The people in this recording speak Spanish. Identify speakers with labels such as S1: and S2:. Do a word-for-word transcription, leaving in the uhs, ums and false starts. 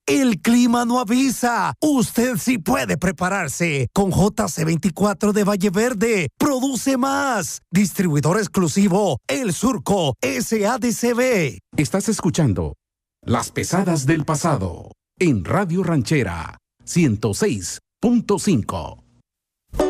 S1: El clima no avisa. Usted sí puede prepararse. Con J C veinticuatro de Valle Verde. Produce más. Distribuidor exclusivo. El Surco. S A D C B.
S2: Estás escuchando Las Pesadas del Pasado en Radio Ranchera ciento seis punto cinco.